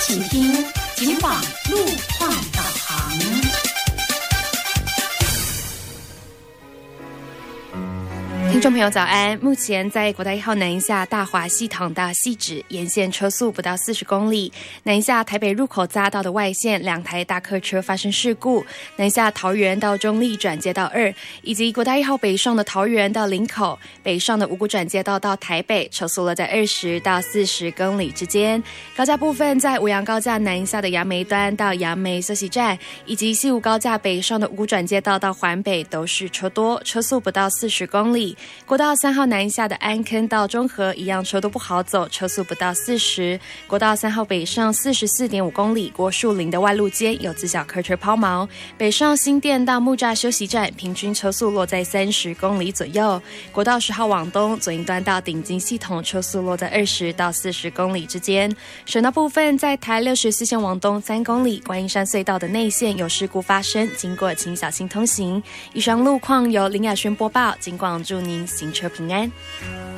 请听警广路况导航。 听众朋友早安，目前在国道1号南一下大华系统到汐止沿线车速不到40公里，南一下台北入口匝道的外线2台大客车发生事故，南一下桃园到中立转接道2，以及国道1号北上的桃园到林口，北上的五股转接道到台北，车速落在20到40公里之间。高架部分在五杨高架南一下的杨梅端到杨梅休息站，以及西武高架北上的五股转接道到环北都是车多，车速不到40公里。国道3号南下的安坑到中和一样车都不好走，车速不到40。国道3号北上 44.5 公里，过树林的外路间有自小客车抛锚，北上新店到木栅休息站平均车速落在30公里左右。国道10号往东左营端到顶金系统车速落在20到40公里之间。省道部分在台64线往东3公里，观音山隧道的内线有事故发生，经过请小心通行。以上路况由林雅轩播报，警广祝您行车平安。